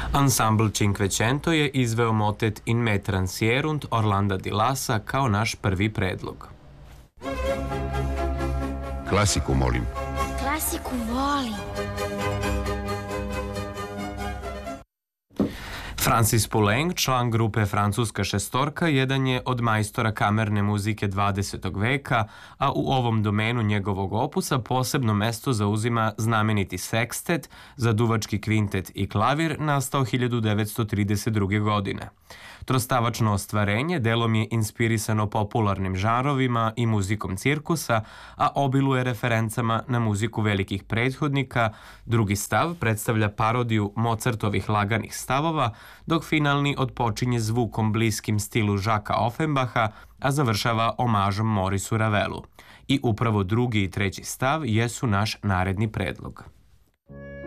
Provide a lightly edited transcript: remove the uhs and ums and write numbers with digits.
Ansambl Cinquecento je izveo motet In me transierunt Orlanda di Lassa kao naš prvi predlog. Klasiku, molim. Klasiku volim. Francis Poulenc, član grupe Francuska šestorka, jedan je od majstora kamerne muzike 20. veka, a u ovom domenu njegovog opusa posebno mesto zauzima znameniti sekstet za duvački kvintet i klavir nastao 1932. godine. Trostavačno ostvarenje delom je inspirisano popularnim žanrovima i muzikom cirkusa, a obiluje referencama na muziku velikih prethodnika. Drugi stav predstavlja parodiju Mozartovih laganih stavova, dok finalni odpočinje zvukom bliskim stilu Žaka Offenbacha, a završava omažom Maurisu Ravelu. I upravo drugi i treći stav jesu naš naredni predlog.